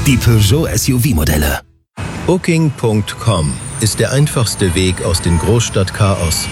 die Peugeot SUV-Modelle. Booking.com ist der einfachste Weg aus dem Großstadtchaos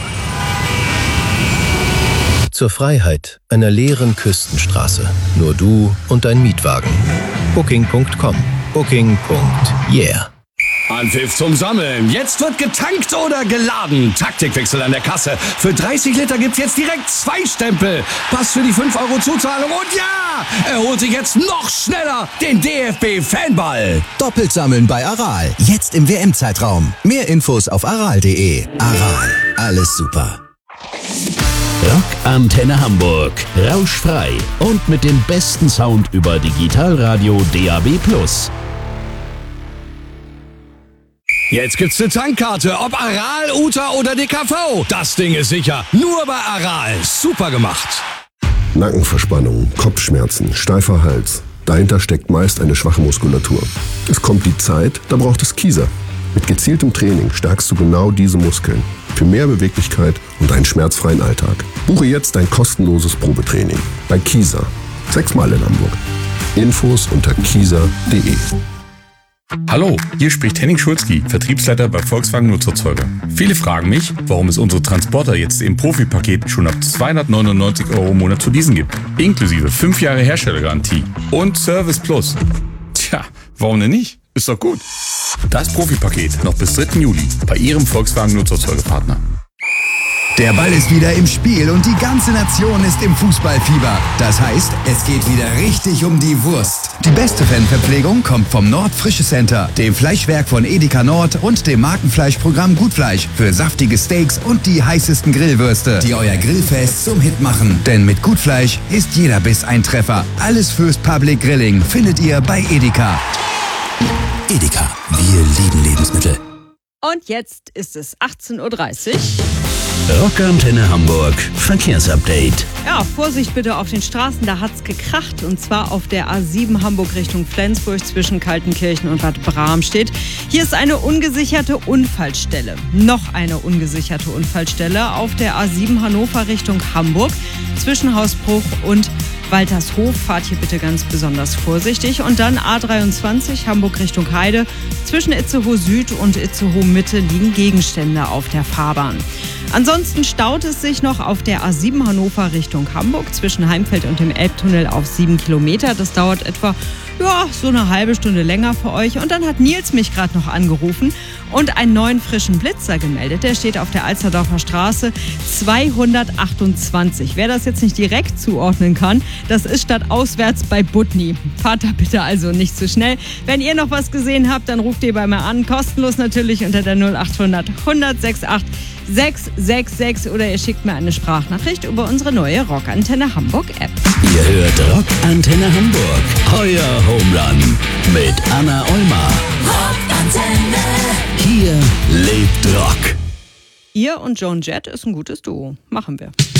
zur Freiheit einer leeren Küstenstraße. Nur du und dein Mietwagen. Booking.com. Booking.yeah. Anpfiff zum Sammeln. Jetzt wird getankt oder geladen. Taktikwechsel an der Kasse. Für 30 Liter gibt's jetzt direkt 2 Stempel. Pass für die 5 € Zuzahlung und ja! Er holt sich jetzt noch schneller den DFB-Fanball. Doppelt sammeln bei Aral. Jetzt im WM-Zeitraum. Mehr Infos auf aral.de. Aral. Alles super. Rockantenne Hamburg. Rauschfrei. Und mit dem besten Sound über Digitalradio DAB+. Jetzt gibt's eine Tankkarte, ob Aral, Uta oder DKV. Das Ding ist sicher. Nur bei Aral. Super gemacht. Nackenverspannung, Kopfschmerzen, steifer Hals. Dahinter steckt meist eine schwache Muskulatur. Es kommt die Zeit, da braucht es Kieser. Mit gezieltem Training stärkst du genau diese Muskeln. Für mehr Beweglichkeit und einen schmerzfreien Alltag. Buche jetzt dein kostenloses Probetraining bei Kieser. 6-mal in Hamburg. Infos unter kieser.de. Hallo, hier spricht Henning Schulzki, Vertriebsleiter bei Volkswagen Nutzerzeuger. Viele fragen mich, warum es unsere Transporter jetzt im Profipaket schon ab 299 € im Monat zu leasen gibt. Inklusive 5 Jahre Herstellergarantie und Service Plus. Tja, warum denn nicht? Ist doch gut. Das Profipaket noch bis 3. Juli bei Ihrem Volkswagen Nutzerzeugerpartner. Der Ball ist wieder im Spiel und die ganze Nation ist im Fußballfieber. Das heißt, es geht wieder richtig um die Wurst. Die beste Fanverpflegung kommt vom Nord Frische Center, dem Fleischwerk von Edeka Nord und dem Markenfleischprogramm Gutfleisch für saftige Steaks und die heißesten Grillwürste, die euer Grillfest zum Hit machen. Denn mit Gutfleisch ist jeder Biss ein Treffer. Alles fürs Public Grilling findet ihr bei Edeka. Edeka. Wir lieben Lebensmittel. Und jetzt ist es 18:30 Uhr. Rockantenne Hamburg Verkehrsupdate. Ja, Vorsicht bitte auf den Straßen, da hat's gekracht. Und zwar auf der A7 Hamburg Richtung Flensburg zwischen Kaltenkirchen und Bad Bramstedt. Hier ist eine ungesicherte Unfallstelle. Noch eine ungesicherte Unfallstelle auf der A7 Hannover Richtung Hamburg zwischen Hausbruch und Waltershof. Fahrt hier bitte ganz besonders vorsichtig. Und dann A23 Hamburg Richtung Heide. Zwischen Itzehoe Süd und Itzehoe Mitte liegen Gegenstände auf der Fahrbahn. Ansonsten staut es sich noch auf der A7 Hannover Richtung Hamburg zwischen Heimfeld und dem Elbtunnel auf 7 Kilometer. Das dauert etwa so eine halbe Stunde länger für euch. Und dann hat Nils mich gerade noch angerufen und einen neuen frischen Blitzer gemeldet. Der steht auf der Alsterdorfer Straße 228. Wer das jetzt nicht direkt zuordnen kann, das ist stadtauswärts bei Butni. Fahrt da bitte also nicht zu schnell. Wenn ihr noch was gesehen habt, dann ruft ihr bei mir an. Kostenlos natürlich unter der 0800 168 666 oder ihr schickt mir eine Sprachnachricht über unsere neue Rockantenne Hamburg App. Ihr hört Rockantenne Hamburg. Euer Homerun mit Anna Olma. Rockantenne. Hier lebt Rock. Ihr und Joan Jett ist ein gutes Duo. Machen wir.